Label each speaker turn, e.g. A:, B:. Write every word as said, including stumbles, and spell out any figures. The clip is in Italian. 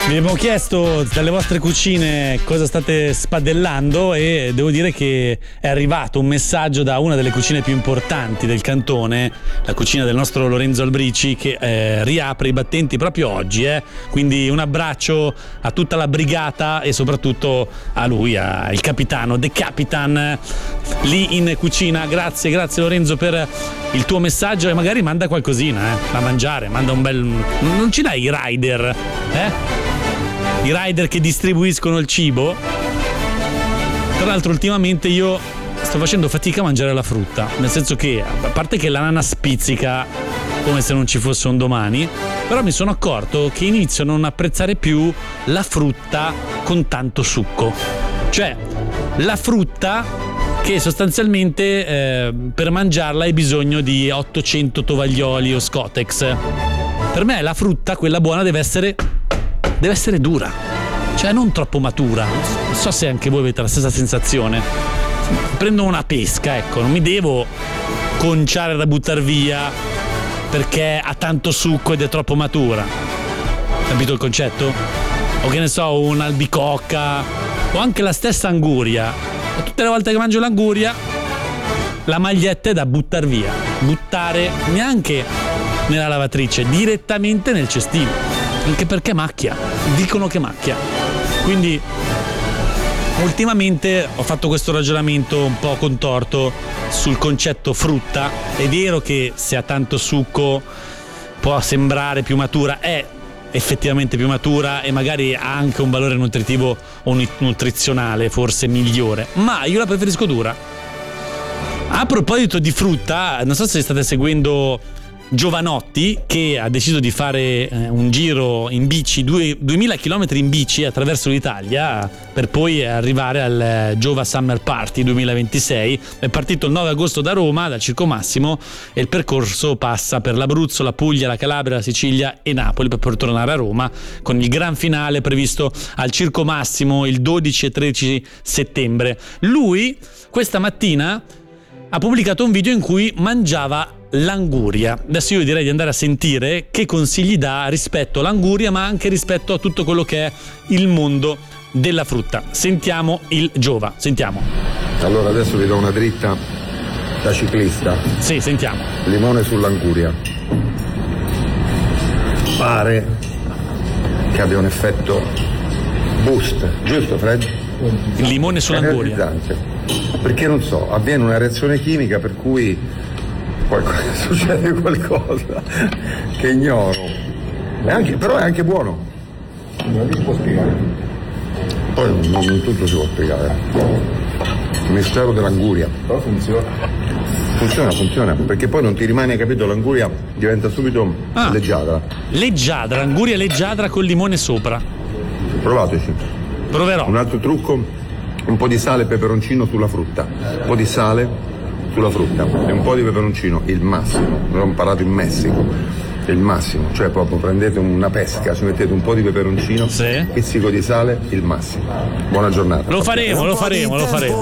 A: Vi abbiamo chiesto dalle vostre cucine cosa state spadellando e devo dire che è arrivato un messaggio da una delle cucine più importanti del cantone, la cucina del nostro Lorenzo Albrici, che eh, riapre i battenti proprio oggi, eh? Quindi un abbraccio a tutta la brigata e soprattutto a lui, al capitano, The Capitan, lì in cucina. Grazie, grazie Lorenzo per il tuo messaggio e magari manda qualcosina eh, da mangiare, manda un bel... non ci dai i rider, eh? I rider che distribuiscono il cibo. Tra l'altro ultimamente io sto facendo fatica a mangiare la frutta, nel senso che a parte che l'anana spizzica come se non ci fosse un domani, però mi sono accorto che inizio a non apprezzare più la frutta con tanto succo, cioè la frutta che sostanzialmente eh, per mangiarla hai bisogno di ottocento tovaglioli o Scotex. Per me la frutta, quella buona, deve essere deve essere dura, cioè non troppo matura. Non so se anche voi avete la stessa sensazione. Prendo una pesca, ecco, non mi devo conciare da buttare via perché ha tanto succo ed è troppo matura. Capito il concetto? O che ne so, un'albicocca o anche la stessa anguria. Tutte le volte che mangio l'anguria la maglietta è da buttar via, buttare neanche nella lavatrice, direttamente nel cestino. Anche perché macchia, dicono che macchia. Quindi ultimamente ho fatto questo ragionamento un po' contorto sul concetto frutta. È vero che se ha tanto succo può sembrare più matura, è effettivamente più matura e magari ha anche un valore nutritivo o nutrizionale forse migliore, ma io la preferisco dura. A proposito di frutta, non so se state seguendo Giovanotti, che ha deciso di fare eh, un giro in bici, due, duemila chilometri in bici attraverso l'Italia per poi arrivare al eh, Giova Summer Party duemilaventisei. È partito il nove agosto da Roma, dal Circo Massimo, e il percorso passa per l'Abruzzo, la Puglia, la Calabria, la Sicilia e Napoli per poi tornare a Roma, con il gran finale previsto al Circo Massimo il dodici e tredici settembre. Lui questa mattina ha pubblicato un video in cui mangiava l'anguria. Adesso io direi di andare a sentire che consigli dà rispetto all'anguria, ma anche rispetto a tutto quello che è il mondo della frutta. Sentiamo il Giova, sentiamo.
B: Allora adesso vi do una dritta da ciclista.
A: Sì, sentiamo.
B: Limone sull'anguria. Pare che abbia un effetto boost, giusto Fred?
A: Il limone sull'anguria.
B: Perché non so, avviene una reazione chimica per cui qualcosa, succede qualcosa che ignoro. È anche, però è anche buono. Non si può spiegare. Poi non, non tutto si può spiegare. Il mistero dell'anguria. Però funziona. Funziona, funziona, perché poi non ti rimane, capito, l'anguria diventa subito ah, leggiadra.
A: Leggiadra, anguria leggiadra con limone sopra.
B: Provateci.
A: Proverò.
B: Un altro trucco, un po' di sale e peperoncino sulla frutta. Un po' di sale sulla frutta e un po' di peperoncino, il massimo. L'ho imparato in Messico, il massimo. Cioè proprio prendete una pesca, ci mettete un po' di peperoncino,
A: sì,
B: pizzico di sale, il massimo. Buona giornata.
A: Lo faremo, lo faremo, lo faremo.